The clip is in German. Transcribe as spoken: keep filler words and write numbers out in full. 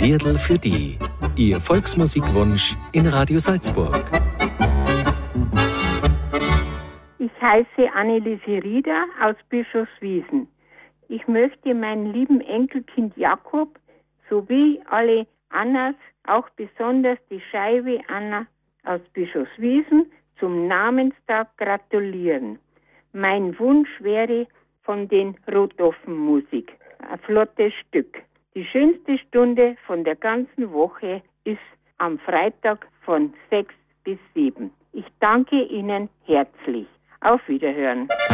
Liedl für die. Ihr Volksmusikwunsch in Radio Salzburg. Ich heiße Anneliese Rieder aus Bischofswiesen. Ich möchte meinem lieben Enkelkind Jakob sowie alle Annas, auch besonders die Scheibe Anna aus Bischofswiesen, zum Namenstag gratulieren. Mein Wunsch wäre von den Rotoffen-Musik, ein flottes Stück. Die schönste Stunde von der ganzen Woche ist am Freitag von sechs bis sieben. Ich danke Ihnen herzlich. Auf Wiederhören.